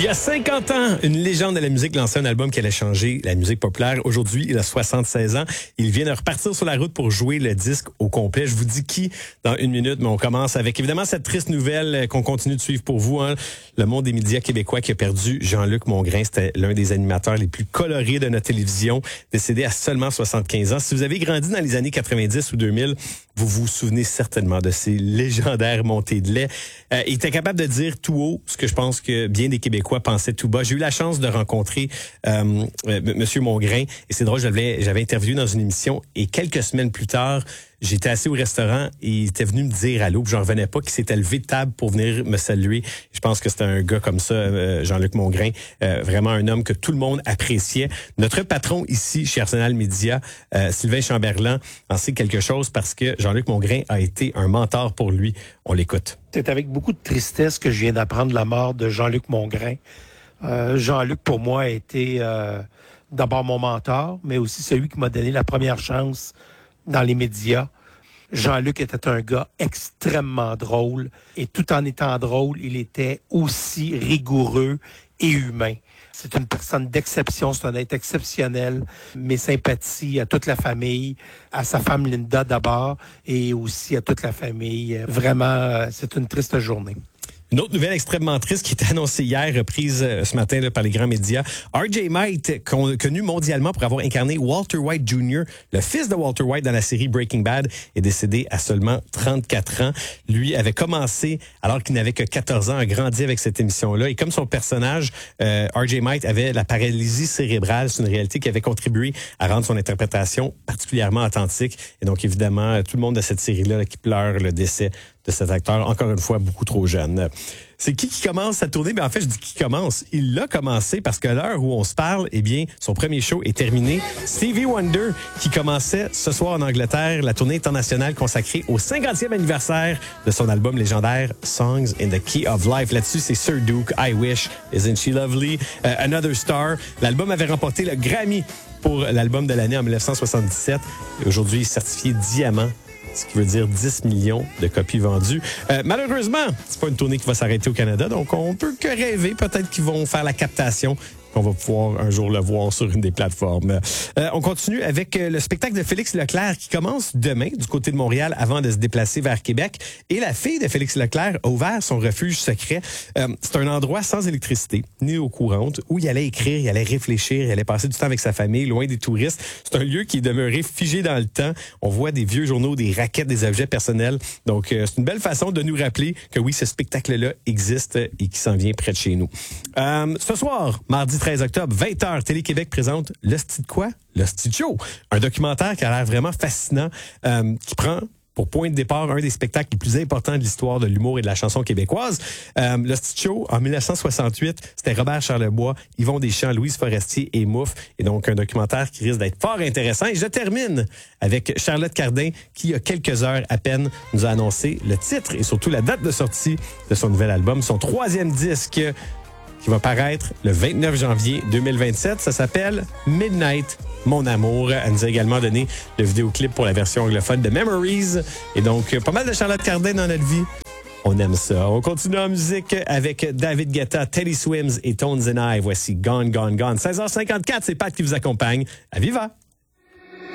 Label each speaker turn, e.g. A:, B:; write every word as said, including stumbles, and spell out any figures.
A: y a cinquante ans, une légende de la musique lançait un album qui allait changer la musique populaire. Aujourd'hui, il a soixante-seize ans. Il vient de repartir sur la route pour jouer le disque au complet. Je vous dis qui dans une minute, mais on commence avec évidemment cette triste nouvelle qu'on continue de suivre pour vous. Hein. Le monde des médias québécois qui a perdu Jean-Luc Mongrain. C'était l'un des animateurs les plus colorés de notre télévision, décédé à seulement soixante-quinze ans. Si vous avez grandi dans les années quatre-vingt-dix ou deux mille, vous vous souvenez certainement de ces légendaires montées de lait. Euh, il était capable de dire tout haut ce que je pense que bien des Québécois pensaient tout bas. J'ai eu la chance de rencontrer euh, euh, Monsieur Mongrain et c'est drôle, j'avais j'avais interviewé dans une émission et quelques semaines plus tard, j'étais assis au restaurant et il était venu me dire allô, puis j'en revenais pas, qu'il s'était levé de table pour venir me saluer. Je pense que c'était un gars comme ça, euh, Jean-Luc Mongrain, euh, vraiment un homme que tout le monde appréciait. Notre patron ici chez Arsenal Media, euh, Sylvain Chamberlain, en sait quelque chose parce que Jean-Luc Mongrain a été un mentor pour lui. On l'écoute.
B: C'est avec beaucoup de tristesse que je viens d'apprendre la mort de Jean-Luc Mongrain. Euh, Jean-Luc, pour moi, a été euh, d'abord mon mentor, mais aussi celui qui m'a donné la première chance dans les médias. Jean-Luc était un gars extrêmement drôle et tout en étant drôle, il était aussi rigoureux et humain. C'est une personne d'exception, c'est un être exceptionnel. Mes sympathies à toute la famille, à sa femme Linda d'abord et aussi à toute la famille. Vraiment, c'est une triste journée.
A: Une autre nouvelle extrêmement triste qui était annoncée hier, reprise ce matin là, par les grands médias. R J White, connu mondialement pour avoir incarné Walter White junior, le fils de Walter White dans la série Breaking Bad, est décédé à seulement trente-quatre ans. Lui avait commencé, alors qu'il n'avait que quatorze ans, a grandi avec cette émission-là. Et comme son personnage, euh, R J White avait la paralysie cérébrale, c'est une réalité qui avait contribué à rendre son interprétation particulièrement authentique. Et donc, évidemment, tout le monde de cette série-là là, qui pleure le décès de cet acteur, encore une fois, beaucoup trop jeune. C'est qui qui commence à tourner? Ben en fait, je dis qui commence. Il l'a commencé parce que l'heure où on se parle, eh bien, son premier show est terminé. Stevie Wonder, qui commençait ce soir en Angleterre, la tournée internationale consacrée au cinquantième anniversaire de son album légendaire Songs in the Key of Life. Là-dessus, c'est Sir Duke, I Wish, Isn't She Lovely, uh, Another Star. L'album avait remporté le Grammy pour l'album de l'année en dix-neuf cent soixante-dix-sept. Et aujourd'hui, il est certifié diamant, ce qui veut dire dix millions de copies vendues. Euh, malheureusement, c'est pas une tournée qui va s'arrêter au Canada, donc on peut que rêver. Peut-être qu'ils vont faire la captation, qu'on va pouvoir un jour le voir sur une des plateformes. Euh, on continue avec le spectacle de Félix Leclerc qui commence demain du côté de Montréal avant de se déplacer vers Québec. Et la fille de Félix Leclerc a ouvert son refuge secret. Euh, c'est un endroit sans électricité, ni eau courante, où il allait écrire, il allait réfléchir, il allait passer du temps avec sa famille, loin des touristes. C'est un lieu qui est demeuré figé dans le temps. On voit des vieux journaux, des raquettes, des objets personnels. Donc, euh, c'est une belle façon de nous rappeler que oui, ce spectacle-là existe et qui s'en vient près de chez nous. Euh, ce soir, mardi treize octobre, vingt heures, Télé-Québec présente Le Sti de quoi? Le Sti Show. Un documentaire qui a l'air vraiment fascinant, euh, qui prend pour point de départ un des spectacles les plus importants de l'histoire de l'humour et de la chanson québécoise. Euh, le Sti Show, en dix-neuf cent soixante-huit, c'était Robert Charlebois, Yvon Deschamps, Louise Forestier et Mouffe. Et donc, un documentaire qui risque d'être fort intéressant. Et je termine avec Charlotte Cardin, qui, il y a quelques heures à peine, nous a annoncé le titre et surtout la date de sortie de son nouvel album, son troisième disque, qui va paraître le vingt-neuf janvier deux mille vingt-sept. Ça s'appelle Midnight, mon amour. Elle nous a également donné le vidéoclip pour la version anglophone de Memories. Et donc, pas mal de Charlotte Cardin dans notre vie. On aime ça. On continue en musique avec David Guetta, Teddy Swims et Tones and I. Voici Gone, Gone, Gone. seize heures cinquante-quatre, c'est Pat qui vous accompagne. À Viva!